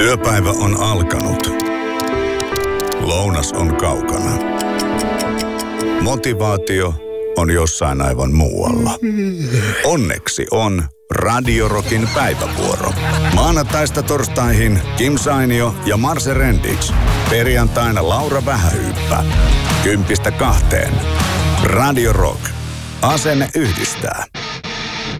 Työpäivä on alkanut. Lounas on kaukana. Motivaatio on jossain aivan muualla. Onneksi on Radio Rockin päivävuoro. Maanantaista torstaihin Kim Sainio ja Marse Rendic. Perjantaina Laura Vähähyyppä. 10:00–2:00. Radio Rock. Asenne yhdistää.